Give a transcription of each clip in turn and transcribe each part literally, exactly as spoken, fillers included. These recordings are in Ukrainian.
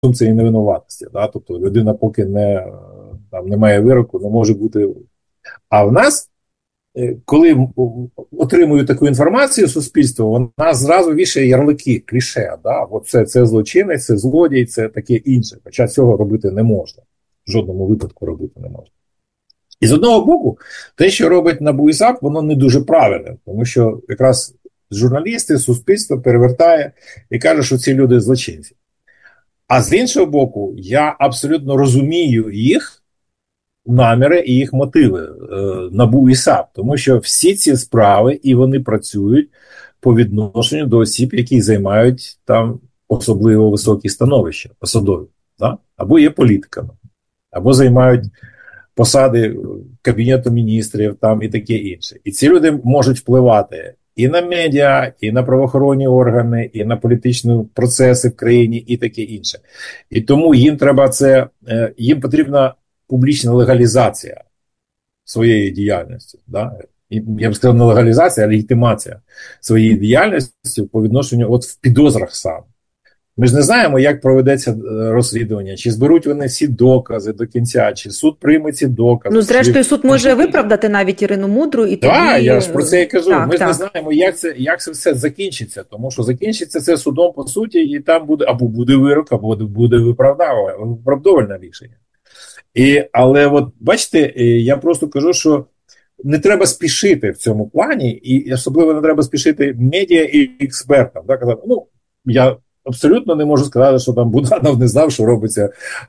презумпції невинуватості. Да? Тобто людина поки не, там, не має вироку, не може бути. А в нас, коли отримують таку інформацію суспільство, вона зразу вішає ярлики, кліше. Да? От це, це злочинець, це злодій, це таке інше. Хоча цього робити не можна. В жодному випадку робити не можна. І з одного боку, те, що робить НАБУ і САП, воно не дуже правильне, тому що якраз журналісти, суспільство перевертає і каже, що ці люди злочинці. А з іншого боку, я абсолютно розумію їх наміри і їх мотиви, НАБУ і САП, тому що всі ці справи, і вони працюють по відношенню до осіб, які займають там особливо високі становища, посадові, да? Або є політиками, або займають посади Кабінету міністрів там і таке інше. І ці люди можуть впливати і на медіа, і на правоохоронні органи, і на політичні процеси в країні, і таке інше. І тому їм треба це, їм потрібна публічна легалізація своєї діяльності. Да? І, я б сказав, не легалізація, а легітимація своєї діяльності по відношенню от в підозрах саме. Ми ж не знаємо, як проведеться розслідування, чи зберуть вони всі докази до кінця, чи суд прийме ці докази. Ну, зрештою, чи... суд може виправдати навіть Ірину Мудру. І так, тоді... я ж про це і кажу. Так, Ми так. ж не знаємо, як це, як це все закінчиться, тому що закінчиться це судом по суті, і там буде або буде вирок, або буде виправдовувальне рішення. І, але от, бачите, я просто кажу, що не треба спішити в цьому плані, і особливо не треба спішити медіа і експертам. Так, казати, ну, я абсолютно не можу сказати, що там Буданов не знав, що робиться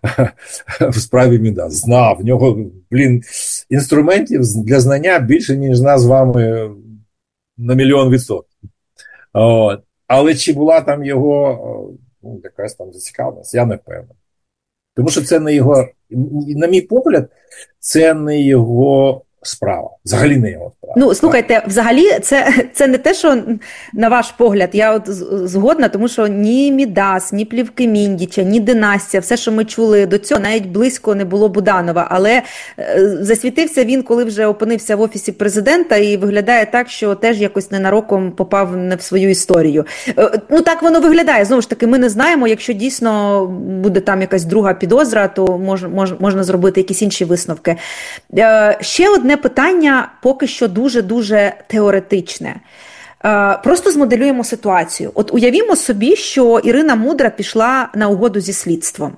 в справі МІДа. Знав. В нього, блін, інструментів для знання більше, ніж нас з вами на мільйон відсотків. От. Але чи була там його, ну, якась там зацікавленість, я не впевнений. Тому що це не його, на мій погляд, це не його справа. Взагалі не його справа. Ну, слухайте, взагалі, це, це не те, що, на ваш погляд, я от згодна, тому що ні Мідас, ні плівки Міндіча, ні династія, все, що ми чули до цього, навіть близько не було Буданова. Але е, засвітився він, коли вже опинився в Офісі Президента, і виглядає так, що теж якось ненароком попав не в свою історію. Е, ну, так воно виглядає. Знову ж таки, ми не знаємо, якщо дійсно буде там якась друга підозра, то мож, мож, можна зробити якісь інші висновки. Е, ще одне питання поки що дуже-дуже теоретичне. Е, просто змоделюємо ситуацію. От уявімо собі, що Ірина Мудра пішла на угоду зі слідством.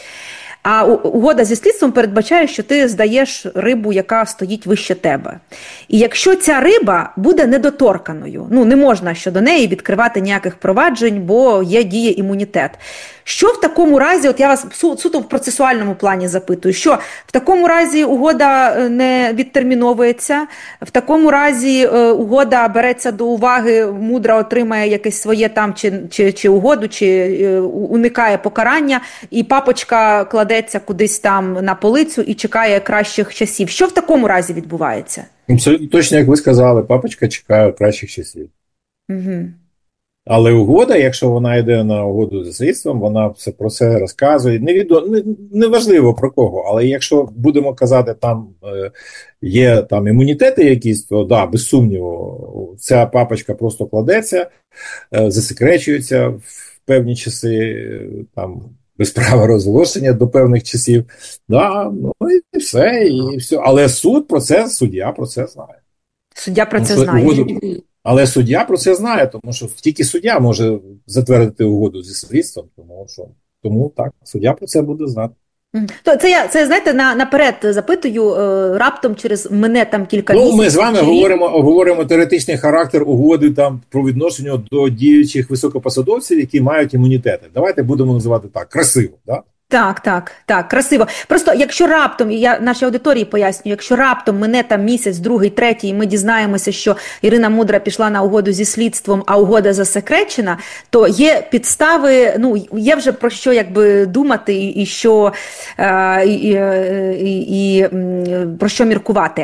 А угода зі слідством передбачає, що ти здаєш рибу, яка стоїть вище тебе. І якщо ця риба буде недоторканою, ну не можна щодо неї відкривати ніяких проваджень, бо є діє імунітет. Що в такому разі, от я вас суто в процесуальному плані запитую, що в такому разі угода не відтерміновується, в такому разі угода береться до уваги, Мудра отримає якесь своє там чи, чи, чи угоду, чи уникає покарання, і папочка кладеться кудись там на полицю і чекає кращих часів. Що в такому разі відбувається? Точно, як ви сказали, папочка чекає кращих часів. Угу. Але угода, якщо вона йде на угоду зі слідством, вона все про це розказує. Невідомо, не, не важливо про кого, але якщо будемо казати, там е, є там імунітети якісь, то да, без сумніву, ця папочка просто кладеться, е, засекречується в певні часи, там, без права розголошення до певних часів. Да, ну і все, і все. Але суд про це, суддя про це знає. Суддя про це ну, знає. Угоду... Але суддя про це знає, тому що тільки суддя може затвердити угоду зі слідством, тому що тому так, суддя про це буде знати. То це я це знаєте на наперед запитую е, раптом через мене там кілька ну, місяців. Ми з вами чи... говоримо говоримо теоретичний характер угоди там про відношення до діючих високопосадовців, які мають імунітети. Давайте будемо називати так красиво, да? Так, так, так, красиво. Просто якщо раптом, я нашій аудиторії поясню, якщо раптом мене там місяць, другий, третій, і ми дізнаємося, що Ірина Мудра пішла на угоду зі слідством, а угода засекречена, то є підстави, ну, є вже про що якби думати і, і що е, і, і, і, і про що міркувати.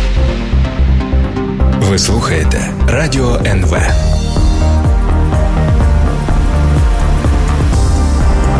Ви слухаєте Радіо ен ве.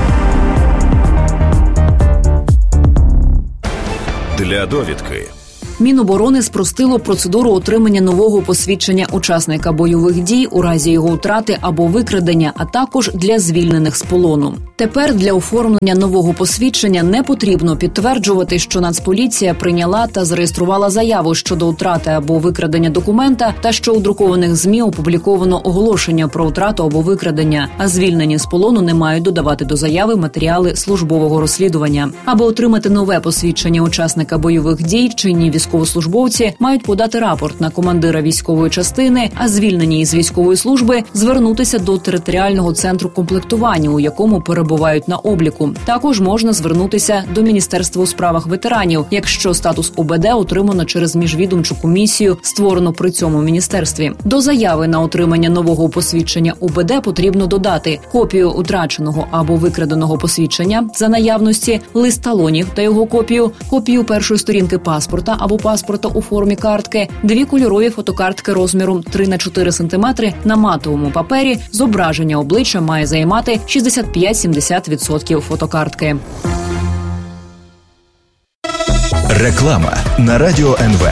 Для довідки. Міноборони спростило процедуру отримання нового посвідчення учасника бойових дій у разі його втрати або викрадення, а також для звільнених з полону. Тепер для оформлення нового посвідчення не потрібно підтверджувати, що Нацполіція прийняла та зареєструвала заяву щодо втрати або викрадення документа та що у друкованих ЗМІ опубліковано оголошення про втрату або викрадення, а звільнені з полону не мають додавати до заяви матеріали службового розслідування. Аби отримати нове посвідчення учасника бойових дій, чинні військовослужбовці мають подати рапорт на командира військової частини, а звільнені із військової служби звернутися до територіального центру комплектування, у якому перебувають на обліку. Також можна звернутися до Міністерства у справах ветеранів, якщо статус ОБД отримано через міжвідомчу комісію, створену при цьому міністерстві. До заяви на отримання нового посвідчення УБД потрібно додати копію утраченого або викраденого посвідчення за наявності, лист талонів та його копію, копію першої сторінки паспорта або паспорта у формі картки, дві кольорові фотокартки розміром три на чотири сантиметри на матовому папері. Зображення обличчя має займати шістдесят п'ять - сімдесят відсотків фотокартки. Реклама на Радіо ен ве.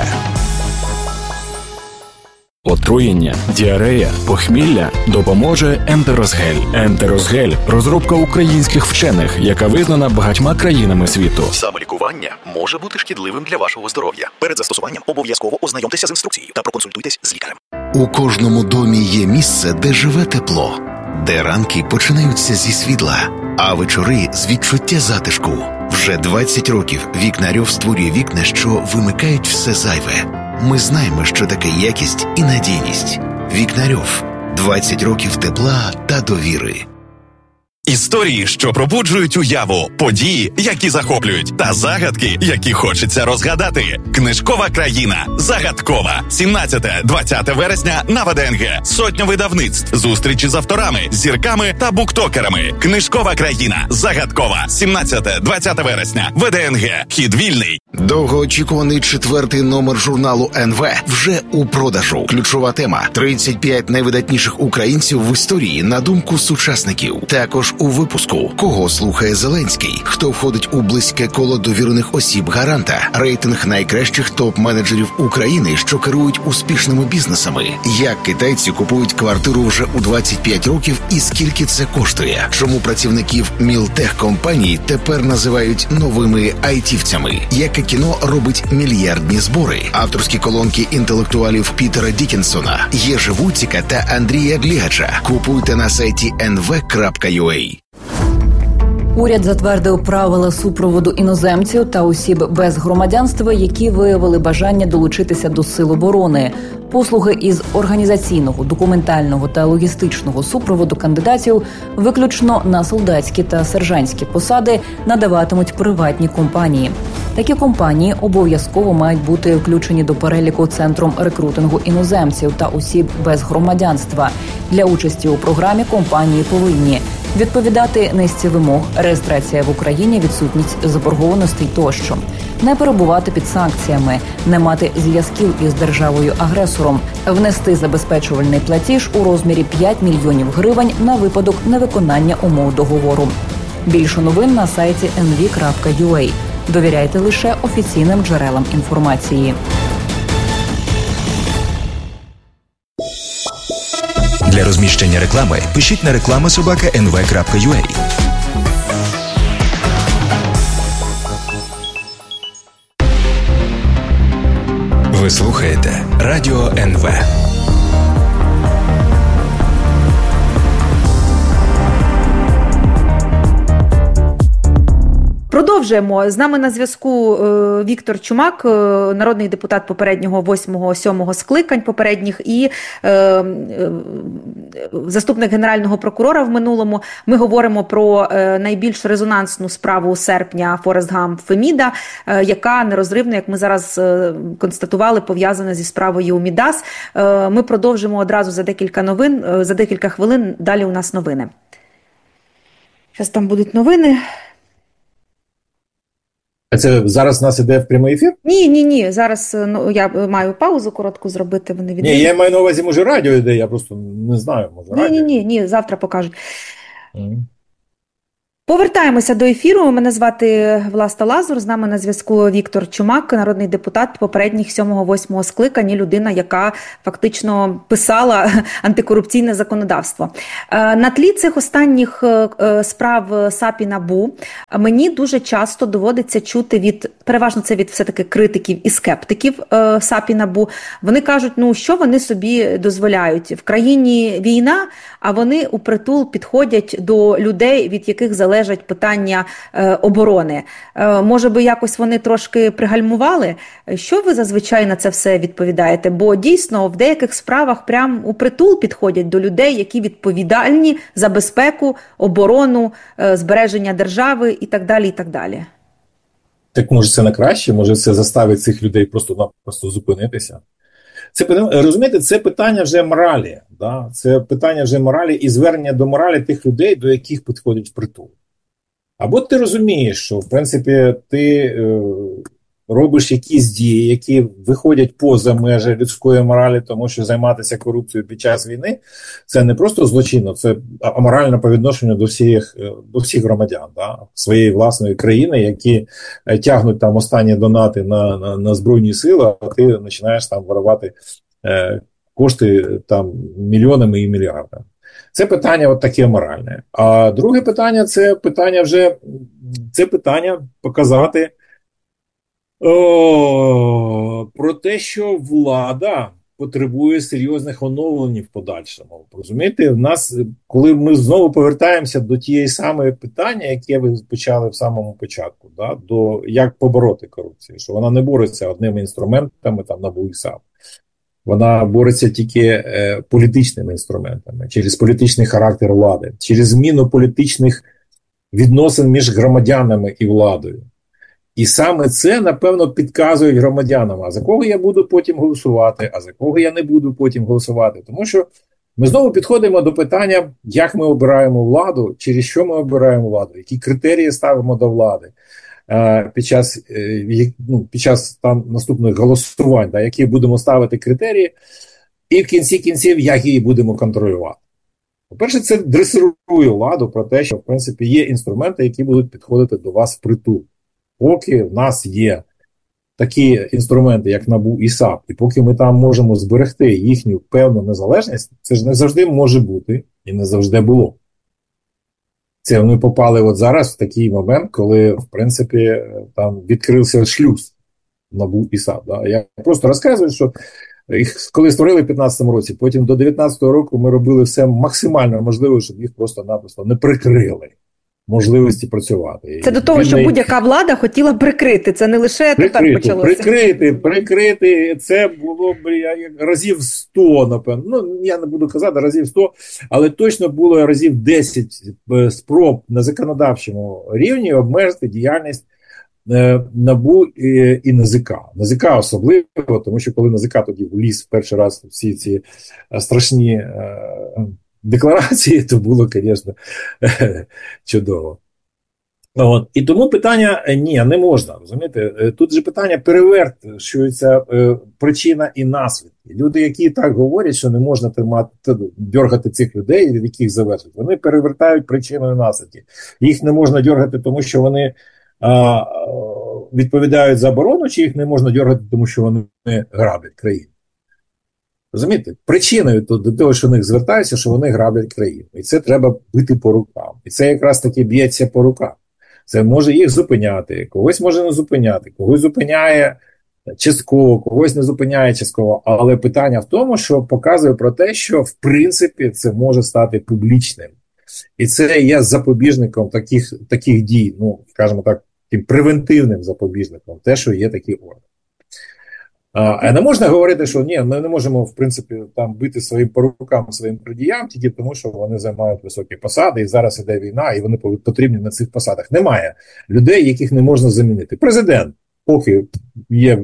Отруєння, діарея, похмілля допоможе Ентерозгель. Ентерозгель – розробка українських вчених, яка визнана багатьма країнами світу. Самолікування може бути шкідливим для вашого здоров'я. Перед застосуванням обов'язково ознайомтеся з інструкцією та проконсультуйтесь з лікарем. У кожному домі є місце, де живе тепло, де ранки починаються зі світла, а вечори – з відчуття затишку. Вже двадцять років Вікнарьов створює вікна, що вимикають все зайве. Ми знаємо, що таке якість і надійність. Вікнарьов. двадцять років тепла та довіри. Історії, що пробуджують уяву, події, які захоплюють, та загадки, які хочеться розгадати. Книжкова країна. Загадкова. сімнадцяте - двадцяте вересня на ВДНГ. Сотня видавництв. Зустрічі з авторами, зірками та буктокерами. Книжкова країна. Загадкова. сімнадцяте - двадцяте вересня. ВДНГ. Вхід вільний. Довгоочікуваний четвертий номер журналу ен ве вже у продажу. Ключова тема – тридцять п'ять найвидатніших українців в історії на думку сучасників. Також у випуску «Кого слухає Зеленський?», хто входить у близьке коло довірених осіб гаранта, рейтинг найкращих топ-менеджерів України, що керують успішними бізнесами, як китайці купують квартиру вже у двадцять п'ять років і скільки це коштує, чому працівників мілтехкомпаній тепер називають новими айтівцями, яке кіно робить мільярдні збори, авторські колонки інтелектуалів Пітера Дікінсона, Єжи Вуціка та Андрія Глігача. Купуйте на сайті ен ве крапка ю а. Уряд затвердив правила супроводу іноземців та осіб без громадянства, які виявили бажання долучитися до Сил оборони. Послуги із організаційного, документального та логістичного супроводу кандидатів виключно на солдатські та сержантські посади надаватимуть приватні компанії. Такі компанії обов'язково мають бути включені до переліку Центром рекрутингу іноземців та осіб без громадянства. Для участі у програмі компанії повинні відповідати низці вимог: реєстрація в Україні, відсутність заборгованостей тощо, не перебувати під санкціями, не мати зв'язків із державою-агресором, внести забезпечувальний платіж у розмірі п'ять мільйонів гривень на випадок невиконання умов договору. Більше новин на сайті ен ве крапка ю а. Довіряйте лише офіційним джерелам інформації. Для розміщення реклами пишіть на реклама собака ен ве крапка ю а. Ви слухаєте Радіо ен ве. Продовжуємо. З нами на зв'язку Віктор Чумак, народний депутат попереднього восьмого-сьомого скликань попередніх і е, заступник Генерального прокурора в минулому. Ми говоримо про найбільш резонансну справу серпня Форест Гамп Феміда, яка нерозривно, як ми зараз констатували, пов'язана зі справою у Мідас. Ми продовжимо одразу за декілька новин, за декілька хвилин. Далі у нас новини. Зараз там будуть новини. А це зараз у нас іде в прямий ефір? Ні, ні, ні. Зараз ну, я маю паузу коротку зробити. Вони від... Ні, я маю на увазі, може, радіо йде, я просто не знаю, може, ні, радіо. Ні, ні, ні, завтра покажуть. Mm. Повертаємося до ефіру. Мене звати Власта Лазур. З нами на зв'язку Віктор Чумак, народний депутат попередніх сьомого-восьмого скликання, людина, яка фактично писала антикорупційне законодавство. На тлі цих останніх справ САП і НАБУ мені дуже часто доводиться чути від, переважно це від все-таки критиків і скептиків САП і НАБУ. Вони кажуть, ну що вони собі дозволяють? В країні війна, а вони упритул підходять до людей, від яких залежить лежать питання е, оборони. Е, може би якось вони трошки пригальмували? Що ви зазвичай на це все відповідаєте? Бо дійсно в деяких справах прям упритул підходять до людей, які відповідальні за безпеку, оборону, е, збереження держави і так далі, і так далі. Так може це на краще? Може це заставить цих людей просто-напросто зупинитися? Це, розумієте, це питання вже моралі. Да? Це питання вже моралі і звернення до моралі тих людей, до яких підходять впритул. Або ти розумієш, що, в принципі, ти е, робиш якісь дії, які виходять поза межі людської моралі, тому що займатися корупцією під час війни – це не просто злочинно, це аморально по відношенню до всіх, до всіх громадян, да? Своєї власної країни, які тягнуть там останні донати на, на, на Збройні Сили, а ти починаєш там виривати е, кошти там мільйонами і мільярдами. Це питання от таке моральне. А друге питання – це питання вже, це питання показати о, про те, що влада потребує серйозних оновлень в подальшому. Розумієте, в нас, коли ми знову повертаємося до тієї самої питання, яке ви почали в самому початку, да, до як побороти корупцію, що вона не бореться одними інструментами, там, НАБУ і САП. Вона бореться тільки е, політичними інструментами, через політичний характер влади, через зміну політичних відносин між громадянами і владою. І саме це, напевно, підказують громадянам, а за кого я буду потім голосувати, а за кого я не буду потім голосувати. Тому що ми знову підходимо до питання, як ми обираємо владу, через що ми обираємо владу, які критерії ставимо до влади. Під час, ну, під час там наступних голосувань, да, які будемо ставити критерії, і в кінці кінців, як її будемо контролювати. По-перше, це дресирує владу про те, що, в принципі, є інструменти, які будуть підходити до вас впритул. Поки в нас є такі інструменти, як НАБУ і САП, і поки ми там можемо зберегти їхню певну незалежність, це ж не завжди може бути і не завжди було. Це вони попали от зараз в такий момент, коли, в принципі, там відкрився шлюз НАБУ і САП. Да? Я просто розказую, що їх коли створили в п'ятнадцятому році, потім до дев'ятнадцятого року ми робили все максимально можливе, щоб їх просто-напросто не прикрили можливості працювати. Це до того, що будь-яка влада хотіла прикрити, це не лише прикрити, тепер почалося. Прикрити, прикрити, це було б разів сто, напевно. Ну, я не буду казати разів сто, але точно було разів десять спроб на законодавчому рівні обмежити діяльність НАБУ і, і НАЗК. НАЗК особливо, тому що коли НАЗК тоді вліз в перший раз всі ці страшні декларації, то було, звісно, чудово. От. І тому питання, ні, не можна, розумієте? Тут же питання перевершується е, причина і наслідки. Люди, які так говорять, що не можна тримати, дьоргати цих людей, від яких завершить, вони перевертають причину і наслідки. Їх не можна дьоргати, тому що вони а, відповідають за оборону, чи їх не можна дьоргати, тому що вони граблять країну. Розумієте? Причиною до того, що них звертаються, що вони граблять країну. І це треба бити по рукам. І це якраз таки б'ється по рукам. Це може їх зупиняти, когось може не зупиняти, когось зупиняє частково, когось не зупиняє частково. Але питання в тому, що показує про те, що в принципі це може стати публічним. І це є запобіжником таких, таких дій, ну, скажімо так, тим превентивним запобіжником, те, що є такі органи. А не можна говорити, що ні, ми не можемо, в принципі, там бити своїм по рукам своїм крадіям, тільки тому, що вони займають високі посади, і зараз іде війна, і вони потрібні на цих посадах. Немає людей, яких не можна замінити. Президент, поки є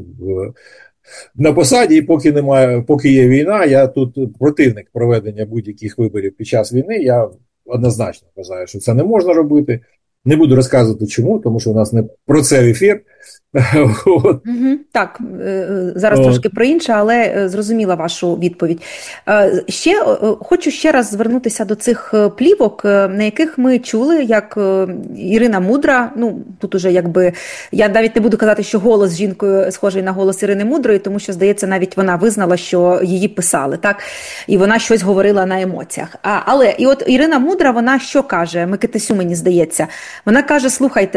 на посаді, і поки немає, поки є війна, я тут противник проведення будь-яких виборів під час війни, я однозначно вважаю, що це не можна робити. Не буду розказувати чому, тому що у нас не про це ефір. От. Угу, так, зараз О. трошки про інше, але зрозуміла вашу відповідь. Ще хочу ще раз звернутися до цих плівок, на яких ми чули, як Ірина Мудра, ну, тут уже якби, я навіть не буду казати, що голос з жінкою схожий на голос Ірини Мудрої, тому що, здається, навіть вона визнала, що її писали, так? І вона щось говорила на емоціях. А, але, і от Ірина Мудра, вона що каже? Микита Сю, мені здається, вона каже, слухайте,